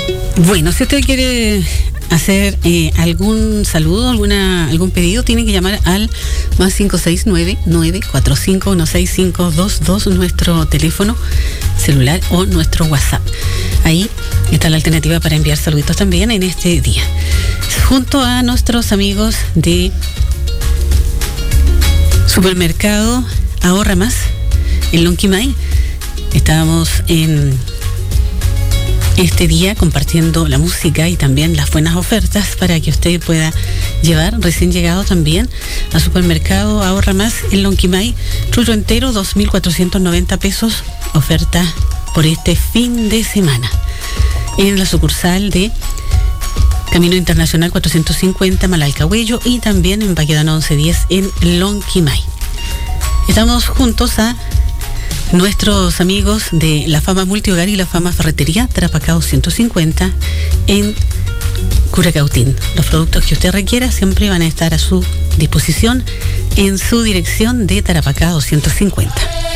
Bueno, si usted quiere hacer algún saludo, algún pedido, tiene que llamar al más 569-945-16522, nuestro teléfono celular o nuestro WhatsApp. Ahí está la alternativa para enviar saluditos también en este día. Junto a nuestros amigos de Supermercado Ahorra Más, en Lonquimay, estábamos en este día compartiendo la música y también las buenas ofertas para que usted pueda llevar recién llegado también a Supermercado Ahorra Más en Lonquimay. Trullo entero, 2.490 pesos, oferta por este fin de semana. En la sucursal de Camino Internacional 450, Malalcahuello, y también en Baquedano 1110 en Lonquimay. Estamos juntos a nuestros amigos de la Fama Multihogar y la Fama Ferretería, Tarapacá 150 en Curacautín. Los productos que usted requiera siempre van a estar a su disposición en su dirección de Tarapacá 250.